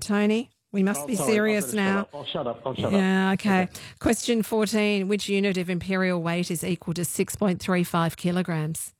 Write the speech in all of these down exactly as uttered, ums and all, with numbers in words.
Tony? We must Oh, be sorry, serious I'm gonna now. Shut up. I'll shut up. I'll shut up. Yeah, okay. Question fourteen. Which unit of imperial weight is equal to six point three five kilograms?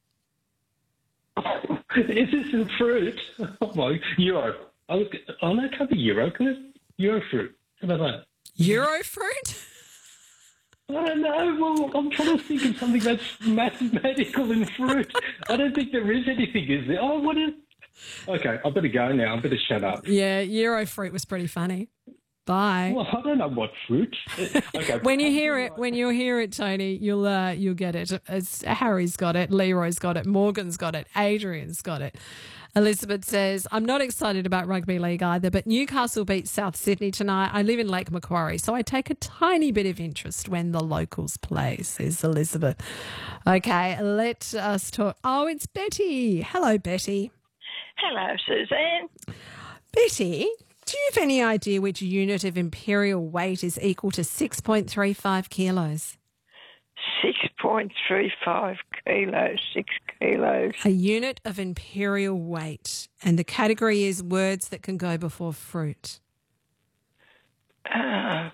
Is this in fruit? Oh my, euro. I was, oh no, it can't be euro. Can it? Euro fruit. How about that? Euro fruit? I don't know. Well, I'm trying to think of something that's mathematical in fruit. I don't think there is anything, is there? Oh, what is... Okay, I better go now. I better shut up. Yeah, Euro fruit was pretty funny. Bye. Well, I don't know what fruit. Okay. When you hear it, when you hear it, Tony, you'll uh, you'll get it. It's, Harry's got it, Leroy's got it, Morgan's got it, Adrian's got it. Elizabeth says, I'm not excited about rugby league either, but Newcastle beat South Sydney tonight. I live in Lake Macquarie, so I take a tiny bit of interest when the locals play, says Elizabeth. Okay, let us talk. Oh, it's Betty. Hello, Betty. Hello, Suzanne. Betty, do you have any idea which unit of imperial weight is equal to six point three five kilos? six point three five kilos, six kilos. A unit of imperial weight. And the category is words that can go before fruit. Uh,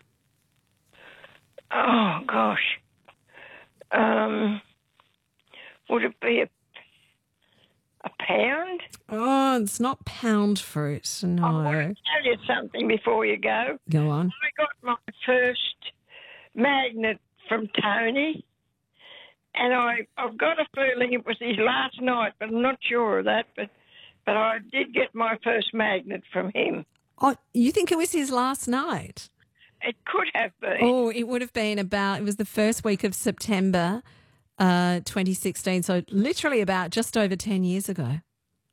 oh, gosh. Um, would it be a, a pound? Oh, it's not pound fruit, no. I want to tell you something before you go. Go on. I got my first magnet from Tony, and I, I've got a feeling it was his last night, but I'm not sure of that, but, but I did get my first magnet from him. Oh, you think it was his last night? It could have been. Oh, it would have been about, it was the first week of September uh, twenty sixteen, so literally about just over ten years ago.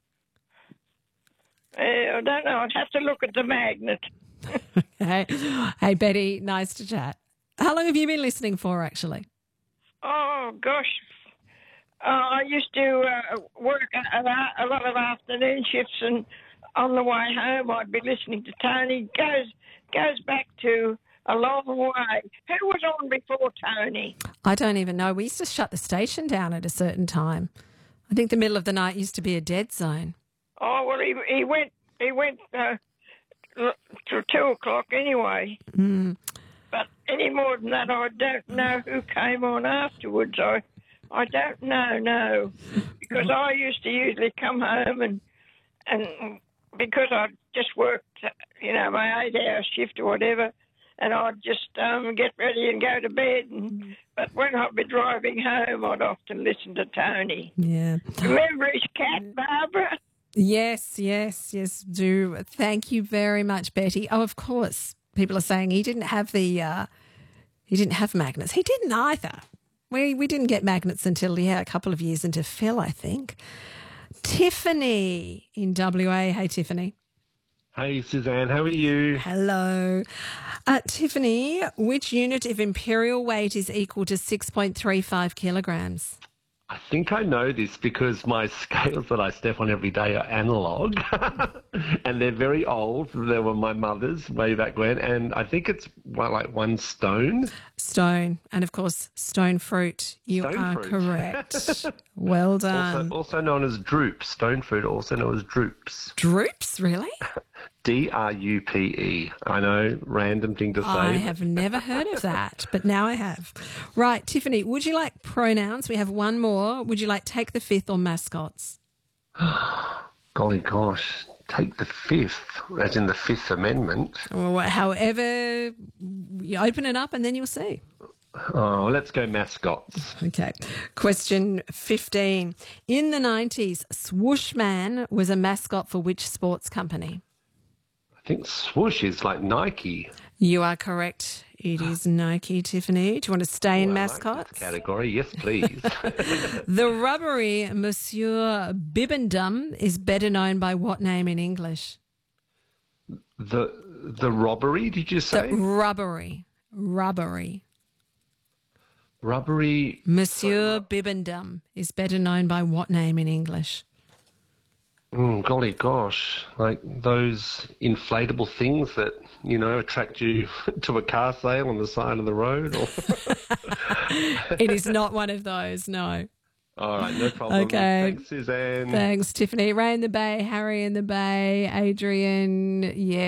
Uh, I don't know. I'd have to look at the magnet. Okay. Hey, Betty, nice to chat. How long have you been listening for, actually? Oh, gosh. Uh, I used to uh, work a, a lot of afternoon shifts, and on the way home I'd be listening to Tony. Goes goes back to a long way. Who was on before Tony? I don't even know. We used to shut the station down at a certain time. I think the middle of the night used to be a dead zone. Oh, well, he, he went, he went uh, to two o'clock anyway. Mm. But any more than that, I don't know who came on afterwards. I, I don't know, no. Because I used to usually come home and, and because I just worked, you know, my eight-hour shift or whatever, and I'd just um, get ready and go to bed. And, but when I'd be driving home, I'd often listen to Tony. Yeah. Remember his cat, Barbara? Yes, yes, yes, do. Thank you very much, Betty. Oh, of course. People are saying he didn't have the, uh, he didn't have magnets. He didn't either. We we didn't get magnets until, yeah, a couple of years into Phil, I think. Tiffany in W A. Hey, Tiffany. Hey, Suzanne, how are you? Hello. Uh, Tiffany, which unit of imperial weight is equal to six point three five kilograms? I think I know this because my scales that I step on every day are analog and they're very old. They were my mother's way back when, and I think it's well, like one stone. Stone. And, of course, stone fruit. You Stone are fruit. correct. Well done. Also, also known as droops. Stone fruit, also known as droops. Droops, really? D R U P E. I know, random thing to say. I have never heard of that, but now I have. Right, Tiffany, would you like pronouns? We have one more. Would you like take the fifth or mascots? Golly gosh. Take the fifth, as in the Fifth Amendment. Or however, you open it up and then you'll see. Oh, let's go mascots. Okay. Question fifteen. In the nineties, Swooshman was a mascot for which sports company? I think swoosh is like Nike. You are correct. It is Nike, Tiffany. Do you want to stay in Oh, I like mascots? this category, yes, please. The rubbery Monsieur Bibendum is better known by what name in English? the the robbery, did you say? The rubbery. Rubbery. Rubbery. Monsieur Bibendum is better known by what name in English? Mm, golly gosh, like those inflatable things that, you know, attract you to a car sale on the side of the road? Or... It is not one of those, no. All right, no problem. Okay. Thanks, Suzanne. Thanks, Tiffany. Ray in the Bay, Harry in the Bay, Adrian, yeah.